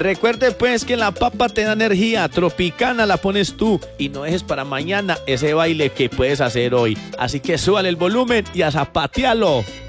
Recuerde pues que la papa te da energía, Tropicana la pones tú y no dejes para mañana ese baile que puedes hacer hoy. Así que súbale el volumen y a zapatealo.